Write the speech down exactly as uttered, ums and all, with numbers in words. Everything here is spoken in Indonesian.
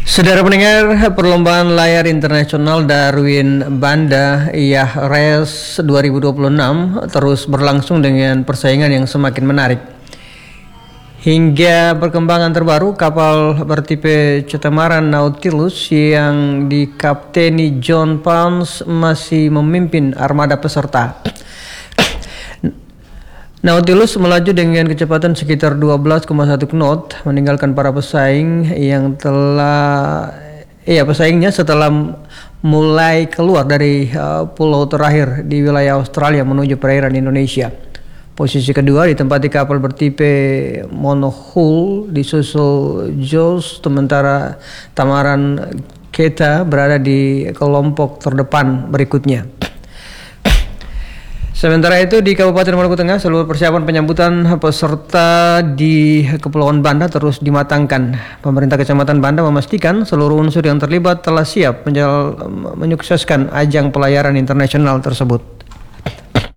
Saudara pendengar, perlombaan layar internasional Darwin Banda Yahres dua ribu dua puluh enam terus berlangsung dengan persaingan yang semakin menarik. Hingga perkembangan terbaru, kapal bertipe Catamaran Nautilus yang dikapteni John Pounds masih memimpin armada peserta. Nautilus melaju dengan kecepatan sekitar dua belas koma satu knot, meninggalkan para pesaing yang telah iya pesaingnya setelah mulai keluar dari uh, pulau terakhir di wilayah Australia menuju perairan Indonesia. Posisi kedua ditempati kapal bertipe monohull disusul Jaws, sementara Tamaran Keta berada di kelompok terdepan berikutnya. Sementara itu di Kabupaten Maluku Tengah, seluruh persiapan penyambutan peserta di Kepulauan Banda terus dimatangkan. Pemerintah Kecamatan Banda memastikan seluruh unsur yang terlibat telah siap menyukseskan ajang pelayaran internasional tersebut.